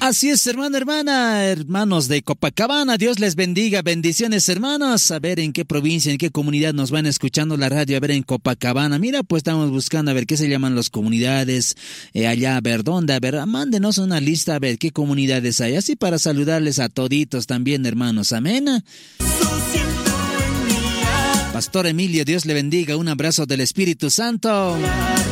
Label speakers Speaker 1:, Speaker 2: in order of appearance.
Speaker 1: Así es, hermano, hermana, hermanos de Copacabana, Dios les bendiga, bendiciones, hermanos. A ver en qué provincia, en qué comunidad nos van escuchando la radio, a ver en Copacabana. Mira, pues estamos buscando a ver qué se llaman las comunidades allá, a ver dónde, a ver, mándenos una lista, a ver qué comunidades hay, así para saludarles a toditos también, hermanos, amén. Pastor Emilio, Dios le bendiga, un abrazo del Espíritu Santo.